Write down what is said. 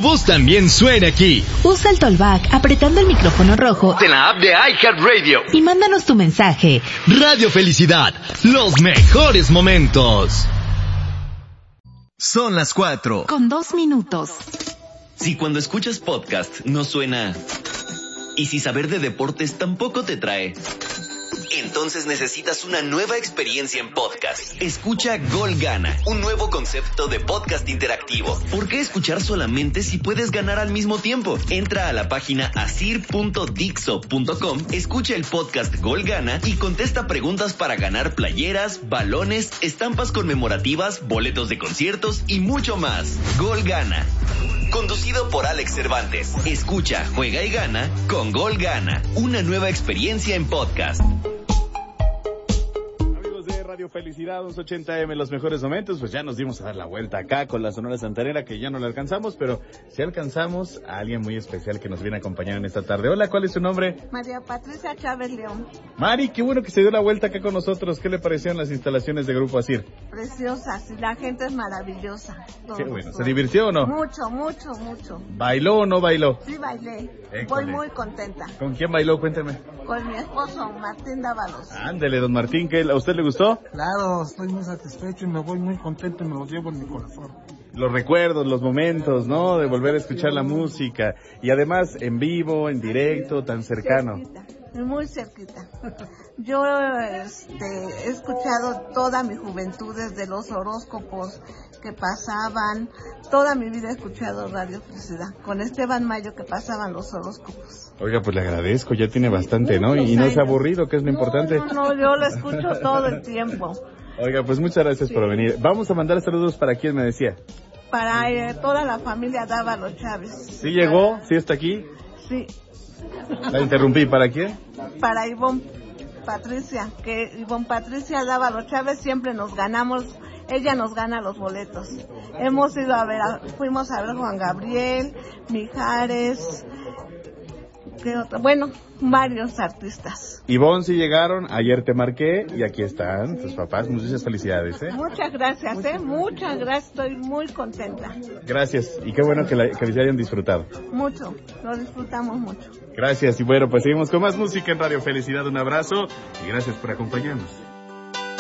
voz también suene aquí. Usa el Tollback apretando el micrófono rojo En la app de iHeartRadio. y mándanos tu mensaje. Radio Felicidad, los mejores momentos. Son las 4. Con 2 minutos. Si cuando escuchas podcast no suena, y si saber de deportes tampoco te trae, entonces necesitas una nueva experiencia en podcast. Escucha Gol Gana, un nuevo concepto de podcast interactivo. ¿Por qué escuchar solamente si puedes ganar al mismo tiempo? Entra a la página asir.dixo.com, escucha el podcast Gol Gana y contesta preguntas para ganar playeras, balones, estampas conmemorativas, boletos de conciertos y mucho más. Gol Gana. Conducido por Alex Cervantes. Escucha, juega y gana con Gol Gana. Una nueva experiencia en podcast. Radio Felicidad, 1180M, los mejores momentos. Pues ya nos dimos a dar la vuelta acá con la Sonora Santanera, que ya no la alcanzamos, pero sí alcanzamos a alguien muy especial que nos viene a acompañar en esta tarde. Hola, ¿cuál es su nombre? María Patricia Chávez León. Mari, qué bueno que se dio la vuelta acá con nosotros. ¿Qué le parecieron las instalaciones de Grupo Asir? Preciosas, y la gente es maravillosa. Qué bueno, ¿se divirtió o no? Mucho, mucho, mucho. ¿Bailó o no bailó? Sí, bailé. École. Voy muy contenta. ¿Con quién bailó? Cuénteme. Con mi esposo, Martín Dávalos. Ándele, don Martín, ¿qué? ¿A usted le gustó? Claro, estoy muy satisfecho y me voy muy contento y me los llevo en mi corazón. Los recuerdos, los momentos, ¿no? De volver a escuchar la música. Y además, en vivo, en directo, tan cercano. Cerquita, muy cerquita. Yo he escuchado toda mi juventud desde los horóscopos que pasaban. Toda mi vida he escuchado Radio Felicidad. Con Esteban Mayo que pasaban los horóscopos. Oiga, pues le agradezco, ya tiene bastante, ¿no? Y no se ha aburrido, que es lo importante. No, yo lo escucho todo el tiempo. Oiga, pues muchas gracias por venir. Vamos a mandar saludos para quien me decía. Para toda la familia Dávalos Chávez. ¿Sí llegó? ¿Sí está aquí? Sí. La interrumpí, ¿para quién? Para Ivonne Patricia, que Ivonne Patricia Dávalos Chávez siempre nos ganamos, ella nos gana los boletos. Hemos ido a ver, fuimos a ver Juan Gabriel, Mijares, ¿qué otro? Bueno, varios artistas. Ivonne, sí llegaron, ayer te marqué y aquí están tus papás, muchas felicidades, ¿eh? Muchas gracias, muchas gracias, estoy muy contenta. Gracias, y qué bueno que les hayan disfrutado. Mucho, lo disfrutamos mucho. Gracias, y bueno, pues seguimos con más música en Radio Felicidad, un abrazo y gracias por acompañarnos.